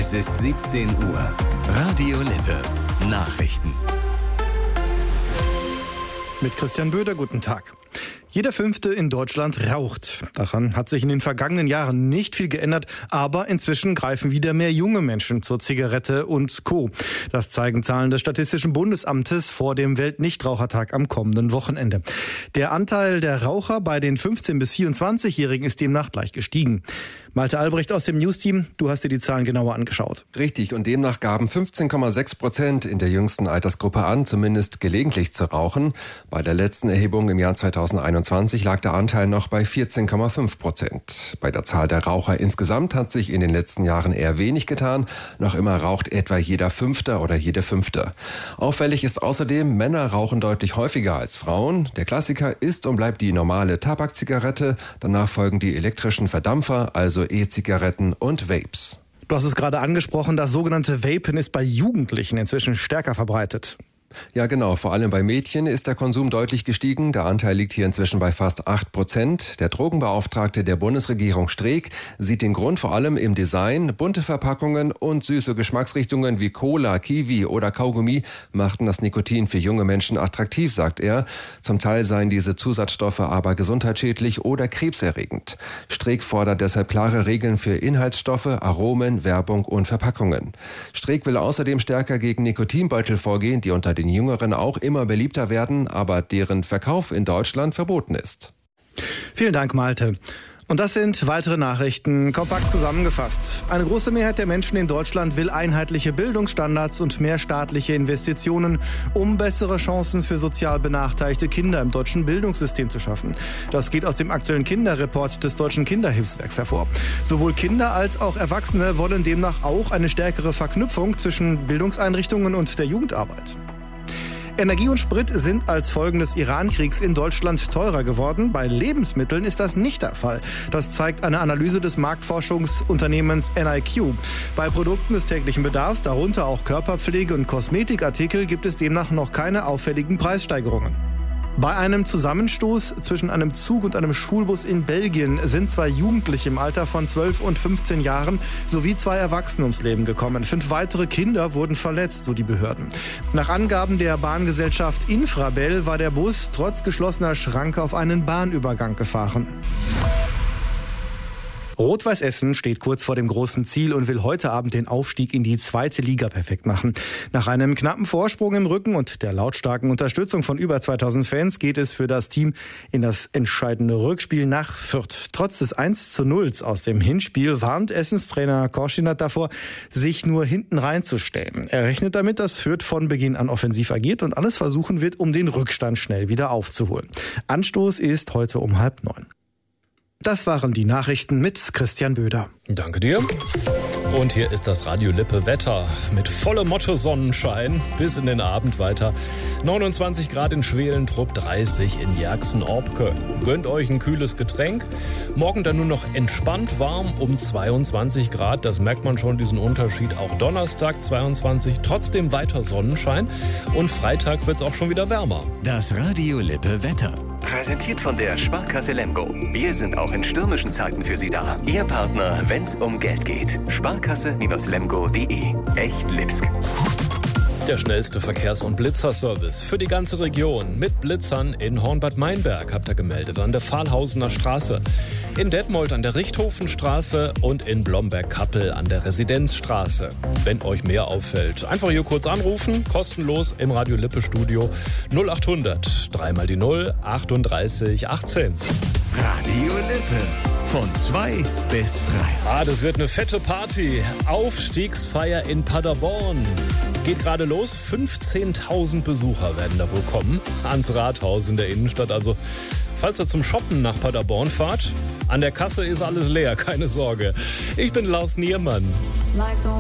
Es ist 17 Uhr. Radio Lippe. Nachrichten. Mit Christian Böder, guten Tag. Jeder Fünfte in Deutschland raucht. Daran hat sich in den vergangenen Jahren nicht viel geändert, aber inzwischen greifen wieder mehr junge Menschen zur Zigarette und Co. Das zeigen Zahlen des Statistischen Bundesamtes vor dem Weltnichtrauchertag am kommenden Wochenende. Der Anteil der Raucher bei den 15- bis 24-Jährigen ist demnach gleich gestiegen. Malte Albrecht aus dem News-Team, du hast dir die Zahlen genauer angeschaut. Richtig, und demnach gaben 15,6% in der jüngsten Altersgruppe an, zumindest gelegentlich zu rauchen. Bei der letzten Erhebung im Jahr 2021 lag der Anteil noch bei 14,5%. Bei der Zahl der Raucher insgesamt hat sich in den letzten Jahren eher wenig getan. Noch immer raucht etwa jeder Fünfte oder jede Fünfte. Auffällig ist außerdem, Männer rauchen deutlich häufiger als Frauen. Der Klassiker ist und bleibt die normale Tabakzigarette. Danach folgen die elektrischen Verdampfer, also E-Zigaretten und Vapes. Du hast es gerade angesprochen, das sogenannte Vapen ist bei Jugendlichen inzwischen stärker verbreitet. Ja, genau. Vor allem bei Mädchen ist der Konsum deutlich gestiegen. Der Anteil liegt hier inzwischen bei fast 8%. Der Drogenbeauftragte der Bundesregierung Streeck sieht den Grund vor allem im Design. Bunte Verpackungen und süße Geschmacksrichtungen wie Cola, Kiwi oder Kaugummi machten das Nikotin für junge Menschen attraktiv, sagt er. Zum Teil seien diese Zusatzstoffe aber gesundheitsschädlich oder krebserregend. Streeck fordert deshalb klare Regeln für Inhaltsstoffe, Aromen, Werbung und Verpackungen. Streeck will außerdem stärker gegen Nikotinbeutel vorgehen, die unter den Jüngeren auch immer beliebter werden, aber deren Verkauf in Deutschland verboten ist. Vielen Dank, Malte. Und das sind weitere Nachrichten, kompakt zusammengefasst. Eine große Mehrheit der Menschen in Deutschland will einheitliche Bildungsstandards und mehr staatliche Investitionen, um bessere Chancen für sozial benachteiligte Kinder im deutschen Bildungssystem zu schaffen. Das geht aus dem aktuellen Kinderreport des Deutschen Kinderhilfswerks hervor. Sowohl Kinder als auch Erwachsene wollen demnach auch eine stärkere Verknüpfung zwischen Bildungseinrichtungen und der Jugendarbeit. Energie und Sprit sind als Folgen des Iran-Kriegs in Deutschland teurer geworden. Bei Lebensmitteln ist das nicht der Fall. Das zeigt eine Analyse des Marktforschungsunternehmens NIQ. Bei Produkten des täglichen Bedarfs, darunter auch Körperpflege- und Kosmetikartikel, gibt es demnach noch keine auffälligen Preissteigerungen. Bei einem Zusammenstoß zwischen einem Zug und einem Schulbus in Belgien sind 2 Jugendliche im Alter von 12 und 15 Jahren sowie 2 Erwachsene ums Leben gekommen. 5 weitere Kinder wurden verletzt, so die Behörden. Nach Angaben der Bahngesellschaft Infrabel war der Bus trotz geschlossener Schranke auf einen Bahnübergang gefahren. Rot-Weiß Essen steht kurz vor dem großen Ziel und will heute Abend den Aufstieg in die 2. Liga perfekt machen. Nach einem knappen Vorsprung im Rücken und der lautstarken Unterstützung von über 2000 Fans geht es für das Team in das entscheidende Rückspiel nach Fürth. Trotz des 1:0 aus dem Hinspiel warnt Essens Trainer Korschinat davor, sich nur hinten reinzustellen. Er rechnet damit, dass Fürth von Beginn an offensiv agiert und alles versuchen wird, um den Rückstand schnell wieder aufzuholen. Anstoß ist heute um 8:30. Das waren die Nachrichten mit Christian Böder. Danke dir. Und hier ist das Radio Lippe Wetter mit vollem Motto Sonnenschein bis in den Abend weiter. 29 Grad in Schwelentrupp, 30 in Jerxen-Orbke. Gönnt euch ein kühles Getränk. Morgen dann nur noch entspannt warm um 22 Grad. Das merkt man schon, diesen Unterschied. Auch Donnerstag 22, trotzdem weiter Sonnenschein. Und Freitag wird es auch schon wieder wärmer. Das Radio Lippe Wetter. Präsentiert von der Sparkasse Lemgo. Wir sind auch in stürmischen Zeiten für Sie da. Ihr Partner, wenn's um Geld geht. Sparkasse-lemgo.de. Echt Lipsk. Der schnellste Verkehrs- und Blitzerservice für die ganze Region. Mit Blitzern in Hornbad Meinberg, habt ihr gemeldet, an der Pfahlhausener Straße. In Detmold an der Richthofenstraße und in Blomberg-Kappel an der Residenzstraße. Wenn euch mehr auffällt, einfach hier kurz anrufen, kostenlos im Radio Lippe Studio 0800 3 mal die 0 38 18. Radio Lippe. Von 2 bis frei. Das wird eine fette Party. Aufstiegsfeier in Paderborn. Geht gerade los. 15.000 Besucher werden da wohl kommen. Ans Rathaus in der Innenstadt. Also, falls ihr zum Shoppen nach Paderborn fahrt, an der Kasse ist alles leer, keine Sorge. Ich bin Lars Niermann.